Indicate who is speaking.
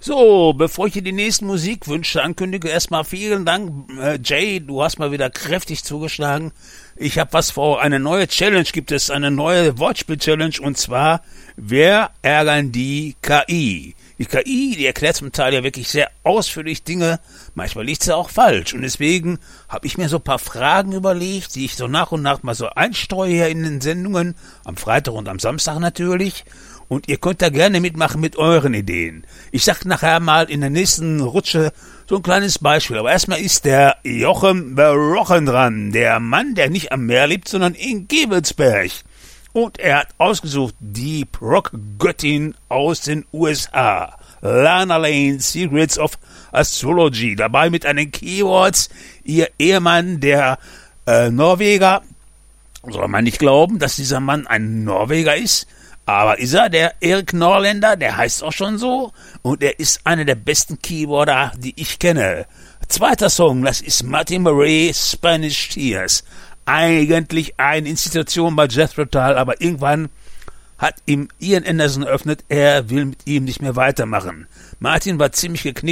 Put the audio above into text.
Speaker 1: So, bevor ich dir die nächsten Musikwünsche ankündige, erstmal vielen Dank, Jay, du hast mal wieder kräftig zugeschlagen. Ich habe was vor, eine neue Challenge gibt es, eine neue Wortspiel-Challenge, und zwar, wer ärgern die KI? Die KI, die erklärt zum Teil ja wirklich sehr ausführlich Dinge, manchmal liegt sie auch falsch, und deswegen habe ich mir so ein paar Fragen überlegt, die ich so nach und nach mal so einstreue hier in den Sendungen, am Freitag und am Samstag natürlich. Und ihr könnt da gerne mitmachen mit euren Ideen. Ich sag nachher mal in der nächsten Rutsche so ein kleines Beispiel. Aber erstmal ist der Jochem Berochen dran. Der Mann, der nicht am Meer lebt, sondern in Gevelsberg. Und er hat ausgesucht die Rock-Göttin aus den USA. Lana Lane, Secrets of Astrology. Dabei mit einen Keywords. Ihr Ehemann, der Norweger. Soll man nicht glauben, dass dieser Mann ein Norweger ist? Aber ist er, der Erik Norländer, der heißt auch schon so, und er ist einer der besten Keyboarder, die ich kenne. Zweiter Song, das ist Martin Murray, Spanish Tears. Eigentlich eine Institution bei Jethro Tull, aber irgendwann hat ihm Ian Anderson eröffnet, er will mit ihm nicht mehr weitermachen. Martin war ziemlich geknickt.